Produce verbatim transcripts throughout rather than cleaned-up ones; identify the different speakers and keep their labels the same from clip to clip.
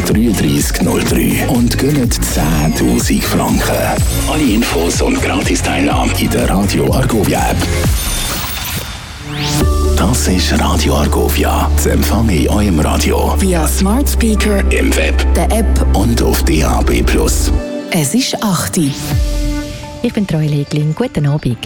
Speaker 1: drei drei null drei und gönnt zehntausend Franken. Alle Infos und Gratis-Teilnahme in der Radio Argovia App. Das ist Radio Argovia. Zu empfangen in eurem Radio.
Speaker 2: Via Smart Speaker,
Speaker 1: im Web,
Speaker 2: der App
Speaker 1: und auf D A B plus.
Speaker 2: Es ist acht Uhr.
Speaker 3: Ich bin Troy Leglin. Guten Abend.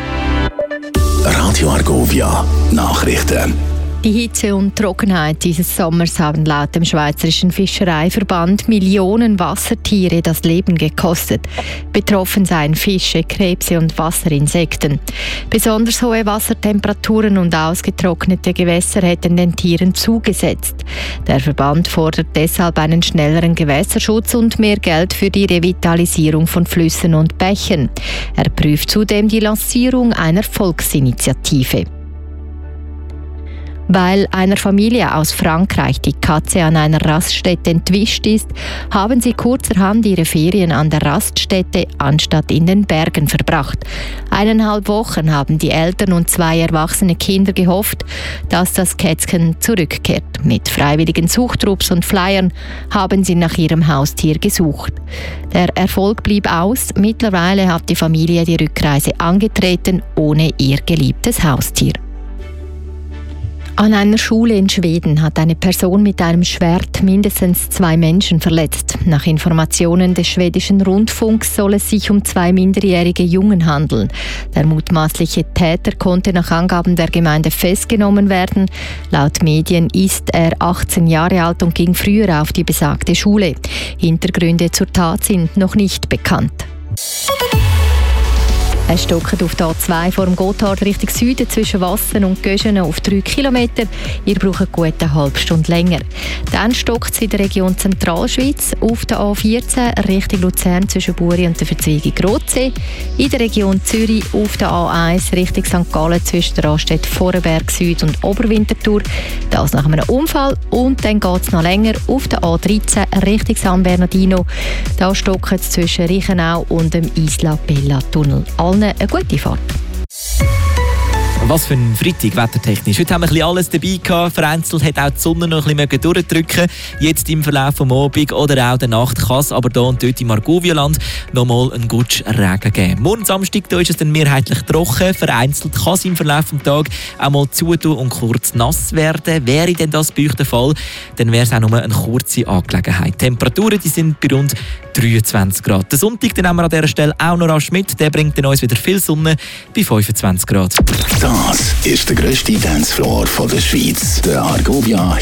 Speaker 1: Radio Argovia. Nachrichten.
Speaker 3: Die Hitze und Trockenheit dieses Sommers haben laut dem Schweizerischen Fischereiverband Millionen Wassertiere das Leben gekostet. Betroffen seien Fische, Krebse und Wasserinsekten. Besonders hohe Wassertemperaturen und ausgetrocknete Gewässer hätten den Tieren zugesetzt. Der Verband fordert deshalb einen schnelleren Gewässerschutz und mehr Geld für die Revitalisierung von Flüssen und Bächen. Er prüft zudem die Lancierung einer Volksinitiative. Weil einer Familie aus Frankreich die Katze an einer Raststätte entwischt ist, haben sie kurzerhand ihre Ferien an der Raststätte anstatt in den Bergen verbracht. Eineinhalb Wochen haben die Eltern und zwei erwachsene Kinder gehofft, dass das Kätzchen zurückkehrt. Mit freiwilligen Suchtrupps und Flyern haben sie nach ihrem Haustier gesucht. Der Erfolg blieb aus. Mittlerweile hat die Familie die Rückreise angetreten, ohne ihr geliebtes Haustier. An einer Schule in Schweden hat eine Person mit einem Schwert mindestens zwei Menschen verletzt. Nach Informationen des schwedischen Rundfunks soll es sich um zwei minderjährige Jungen handeln. Der mutmaßliche Täter konnte nach Angaben der Gemeinde festgenommen werden. Laut Medien ist er achtzehn Jahre alt und ging früher auf die besagte Schule. Hintergründe zur Tat sind noch nicht bekannt. Es stockt auf der A zwei vor dem Gotthard Richtung Süden zwischen Wassen und Göschenen auf drei Kilometer. Ihr braucht gut eine halbe Stunde länger. Dann stockt es in der Region Zentralschweiz auf der A vierzehn Richtung Luzern zwischen Buri und der Verzweigung Rotsee. In der Region Zürich auf der A eins Richtung Sankt Gallen zwischen der Raststätte Vorarlberg Süd und Oberwinterthur. Das nach einem Unfall. Und dann geht es noch länger auf der A dreizehn Richtung San Bernardino. Da stockt es zwischen Reichenau und dem Isla-Bella-Tunnel. Eine gute Fahrt.
Speaker 4: Was für ein Freitag, wettertechnisch. Heute haben wir ein bisschen alles dabei gehabt. Vereinzelt hat auch die Sonne noch ein bisschen durchdrücken. Jetzt im Verlauf des Abends oder auch der Nacht kann es aber hier und dort im Argovia-Land noch mal einen guten Regen geben. Morgen Samstag da ist es dann mehrheitlich trocken. Vereinzelt kann es im Verlauf des Tages auch mal zutun und kurz nass werden. Wäre denn das bei euch der Fall, dann wäre es auch nur eine kurze Angelegenheit. Die Temperaturen die sind bei rund dreiundzwanzig Grad. Den Sonntag den haben wir an dieser Stelle auch noch rasch mit. Der bringt dann uns wieder viel Sonne bei fünfundzwanzig Grad.
Speaker 1: Das ist der grösste Dancefloor von der Schweiz. Der Argovia